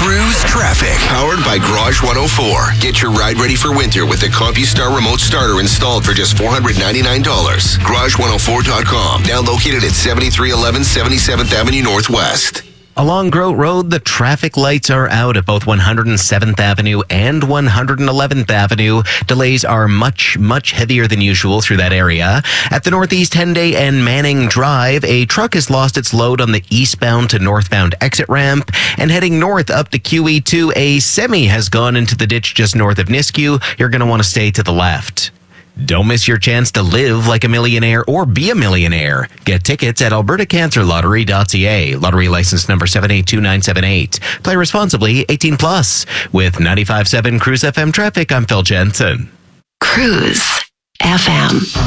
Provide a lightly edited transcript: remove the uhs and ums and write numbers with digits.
Cruise Traffic, powered by Garage 104. Get your ride ready for winter with the CompuStar remote starter installed for just $499. Garage104.com. Now located at 7311 77th Avenue Northwest. Along Grote Road, the traffic lights are out at both 107th Avenue and 111th Avenue. Delays are much heavier than usual through that area. At the Northeast Henday and Manning Drive, a truck has lost its load on the eastbound to northbound exit ramp. And heading north up to QE2, a semi has gone into the ditch just north of Nisku. You're going to want to stay to the left. Don't miss your chance to live like a millionaire or be a millionaire. Get tickets at albertacancerlottery.ca. Lottery license number 782978. Play responsibly, 18 plus. With 95.7 Cruise FM traffic, I'm Phil Jensen. Cruise FM.